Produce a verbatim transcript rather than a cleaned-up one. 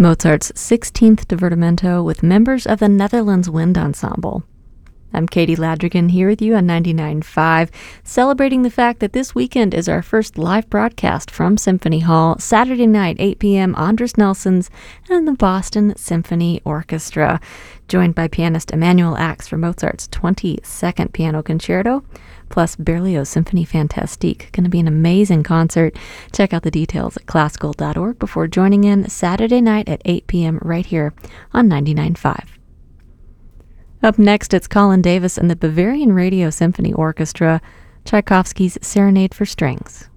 Mozart's sixteenth Divertimento with members of the Netherlands Wind Ensemble. I'm Katie Ladrigan here with you on ninety-nine point five, celebrating the fact that this weekend is our first live broadcast from Symphony Hall, Saturday night, eight p.m., Andris Nelsons and the Boston Symphony Orchestra, joined by pianist Emanuel Ax for Mozart's twenty-second Piano Concerto, plus Berlioz Symphony Fantastique. Going to be an amazing concert. Check out the details at classical dot org before joining in Saturday night at eight p.m. right here on ninety-nine point five. Up next, it's Colin Davis and the Bavarian Radio Symphony Orchestra, Tchaikovsky's Serenade for Strings.